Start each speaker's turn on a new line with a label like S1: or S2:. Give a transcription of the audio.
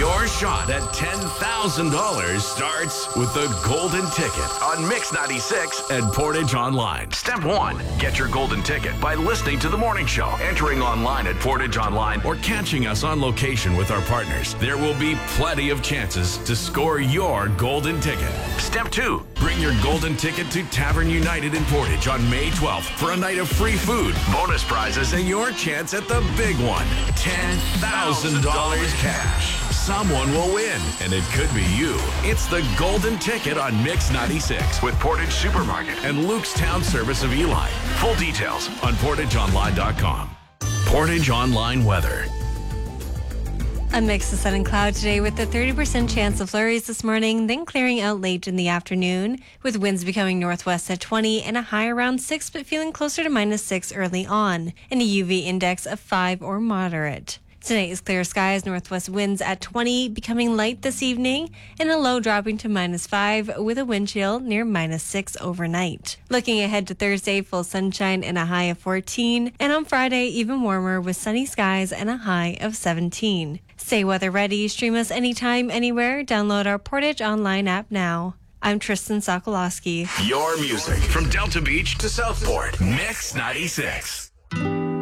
S1: Your shot at $10,000 starts with the Golden Ticket on Mix 96 and Portage Online. Step 1. Get your Golden Ticket by listening to The Morning Show, entering online at Portage Online, or catching us on location with our partners. There will be plenty of chances to score your Golden Ticket. Step 2. Bring your Golden Ticket to Tavern United in Portage on May 12th for a night of free food, bonus prizes, and your chance at the big one, $10,000 cash. Someone will win, and it could be you. It's the Golden Ticket on Mix 96 with Portage Supermarket and Luke's Town Service of Eli. Full details on portageonline.com. Portage Online weather.
S2: A mix of sun and cloud today with a 30% chance of flurries this morning, then clearing out late in the afternoon, with winds becoming northwest at 20 and a high around 6, but feeling closer to -6 early on, and a UV index of 5 or moderate. Tonight is clear skies, northwest winds at 20, becoming light this evening, and a low dropping to -5 with a wind chill near -6 overnight. Looking ahead to Thursday, full sunshine and a high of 14, and on Friday, even warmer with sunny skies and a high of 17. Stay weather ready, stream us anytime, anywhere, download our Portage Online app now. I'm Tristan Sokolowski.
S1: Your music from Delta Beach to Southport. Mix 96.